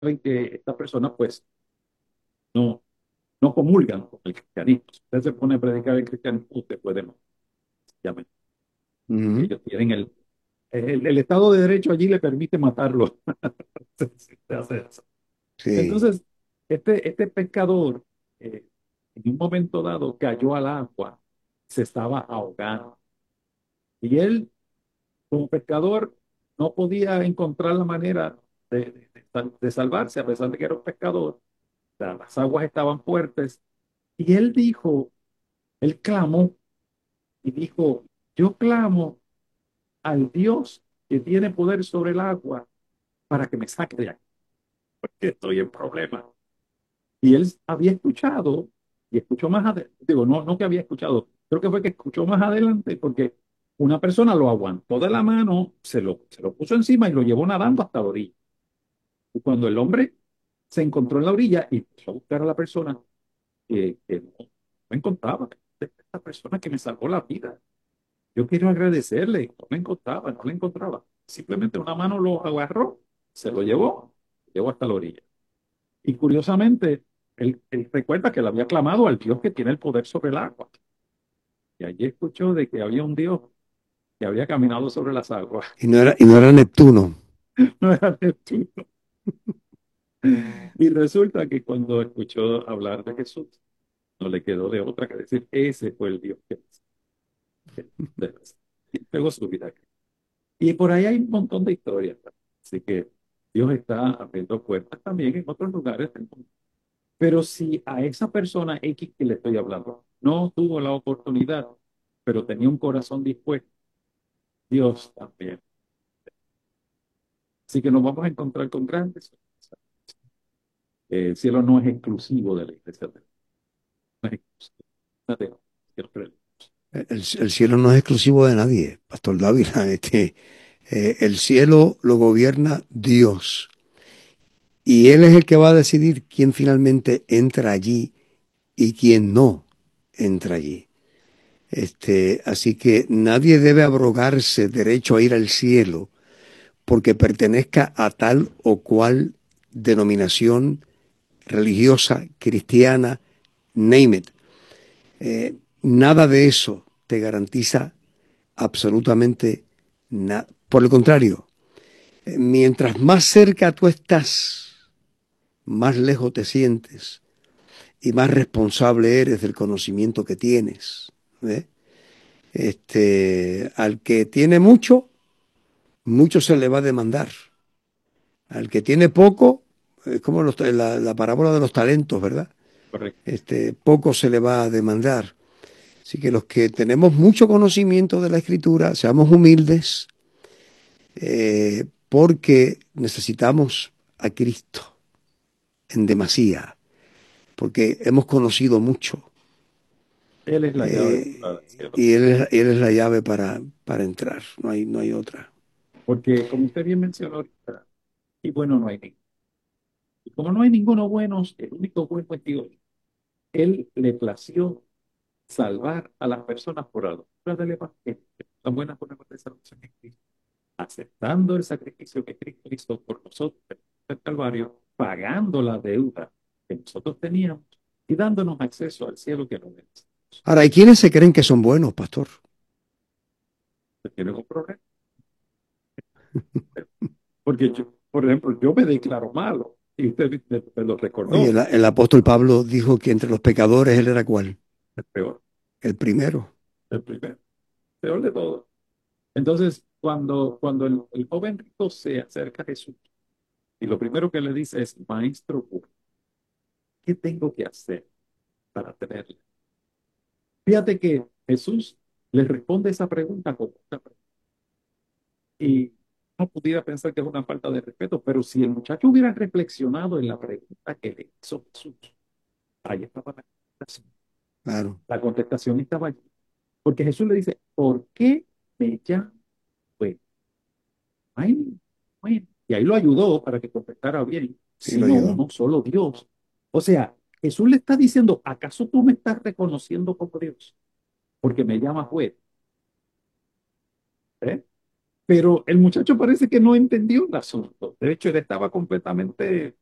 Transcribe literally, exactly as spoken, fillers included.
saben que estas personas pues no, no comulgan con el cristianismo. Si usted se pone a predicar el cristianismo, usted puede no, sencillamente, porque Ujú. ellos tienen el, el, el Estado de Derecho allí le permite matarlo. Si usted hace eso. Sí. Entonces, este, este pescador, eh, en un momento dado, cayó al agua, se estaba ahogando. Y él, como pescador, no podía encontrar la manera de, de- de sal- de salvarse, a pesar de que era un pescador. O sea, las aguas estaban fuertes. Y él dijo, él clamó y dijo, yo clamo al Dios que tiene poder sobre el agua para que me saque de aquí, porque estoy en problemas. Y él había escuchado, y escuchó más adelante, digo, no, no que había escuchado, creo que fue que escuchó más adelante, porque una persona lo aguantó de la mano, se lo, se lo puso encima y lo llevó nadando hasta la orilla. Y cuando el hombre se encontró en la orilla y empezó a buscar a la persona, que, que no, no encontraba, esta persona que me salvó la vida. Yo quiero agradecerle, no la encontraba, no la encontraba. Simplemente una mano lo agarró, se lo llevó, llevó hasta la orilla. Y curiosamente, él, él recuerda que le había clamado al Dios que tiene el poder sobre el agua. Y allí escuchó de que había un Dios que había caminado sobre las aguas. Y no era, y no era Neptuno. No era Neptuno. Y resulta que cuando escuchó hablar de Jesús, no le quedó de otra que decir, ese fue el Dios que y pegó su vida. Y por ahí hay un montón de historias. Así que Dios está abriendo puertas también en otros lugares del mundo. Pero si a esa persona X que le estoy hablando no tuvo la oportunidad, pero tenía un corazón dispuesto, Dios también. Así que nos vamos a encontrar con grandes sorpresas. Eh, el cielo no es exclusivo de la iglesia, de- no es exclusivo de la iglesia. El, el cielo no es exclusivo de nadie, Pastor Dávila. Este, eh, el cielo lo gobierna Dios. Y Él es el que va a decidir quién finalmente entra allí y quién no entra allí. Este, así que nadie debe abrogarse derecho a ir al cielo porque pertenezca a tal o cual denominación religiosa, cristiana, name it. Eh, nada de eso te garantiza absolutamente nada. Por el contrario, eh, mientras más cerca tú estás, más lejos te sientes y más responsable eres del conocimiento que tienes. ¿Ve? Este, al que tiene mucho, mucho se le va a demandar. Al que tiene poco, es como los, la, la, parábola de los talentos, ¿verdad? Correcto. Este, poco se le va a demandar. Así que los que tenemos mucho conocimiento de la escritura, seamos humildes, eh, porque necesitamos a Cristo en demasía, porque hemos conocido mucho. Él es la llave de Eh, entrada al cielo. y él es, él es la llave para, para entrar, no hay, no hay otra. Porque como usted bien mencionó ahorita, y bueno, no hay ninguno. Y como no hay ninguno bueno, el único bueno es Dios. Él le plació salvar a las personas por la doctrina del Evangelio, las buenas nuevas de salvación en Cristo, aceptando el sacrificio que Cristo hizo por nosotros en el Calvario, pagando la deuda que nosotros teníamos y dándonos acceso al cielo que nos merece. Ahora, hay quienes se creen que son buenos, pastor. ¿Usted tiene un problema? Porque yo, por ejemplo, yo me declaro malo y usted me, me lo Oye, recordó, el, el apóstol Pablo dijo que entre los pecadores él era cuál? el peor, El primero. el primero, peor de todo. Entonces, cuando, cuando el, el joven rico se acerca a Jesús y lo primero que le dice es, maestro, ¿qué tengo que hacer para tenerla? Fíjate que Jesús le responde esa pregunta con otra pregunta. Y no pudiera pensar que es una falta de respeto, pero si el muchacho hubiera reflexionado en la pregunta que le hizo Jesús, ahí estaba la contestación. Claro. La contestación estaba allí. Porque Jesús le dice, ¿por qué me llamas bueno? Ay, bueno. Y ahí lo ayudó para que contestara bien, Sí, lo sino ayudó. uno, solo Dios. O sea, Jesús le está diciendo, ¿acaso tú me estás reconociendo como Dios? Porque me llamas juez. ¿Eh? Pero el muchacho parece que no entendió el asunto. De hecho, él estaba completamente